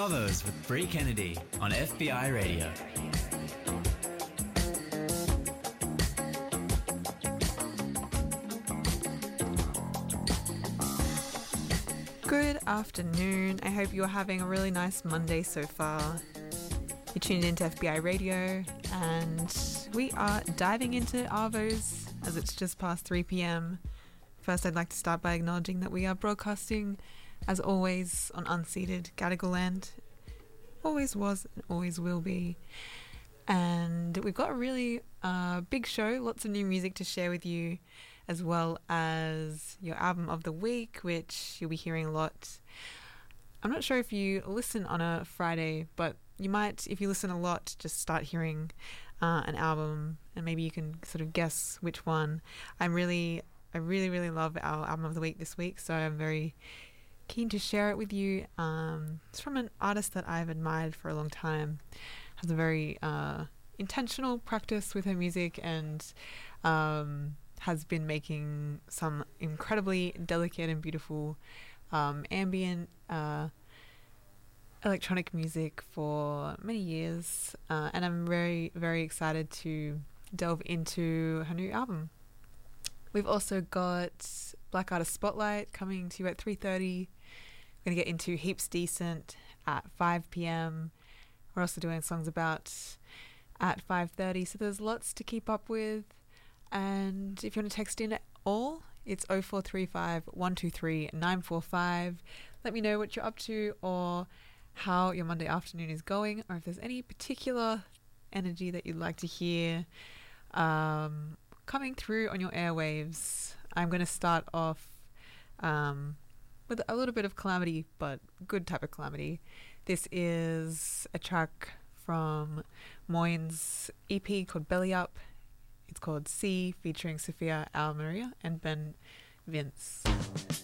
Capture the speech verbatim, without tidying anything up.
Arvos with Bree Kennedy on F B I Radio. Good afternoon. I hope you're having a really nice Monday so far. You're tuned into F B I Radio and we are diving into Arvos as it's just past three p.m. First, I'd like to start by acknowledging that we are broadcasting, as always, on unceded Gadigal land. Always was and always will be. And we've got a really uh, big show, lots of new music to share with you, as well as your album of the week, which you'll be hearing a lot. I'm not sure if you listen on a Friday, but you might, if you listen a lot, just start hearing uh, an album and maybe you can sort of guess which one. I'm really, I really, really love our album of the week this week, so I'm very keen to share it with you. Um, it's from an artist that I've admired for a long time. Has a very uh, intentional practice with her music and um, has been making some incredibly delicate and beautiful um, ambient uh, electronic music for many years, uh, and I'm very, very excited to delve into her new album. We've also got Black Artist Spotlight coming to you at three thirty. We're going to get into Heaps Decent at five p.m. We're also doing songs about at five thirty, so there's lots to keep up with. And if you want to text in at all, it's oh four three five, one two three, nine four five. Let me know what you're up to or how your Monday afternoon is going, or if there's any particular energy that you'd like to hear um, coming through on your airwaves. I'm going to start off um, with a little bit of calamity, but good type of calamity. This is a track from Moyne's E P called Belly Up. It's called C, featuring Sophia Almeria and Ben Vince.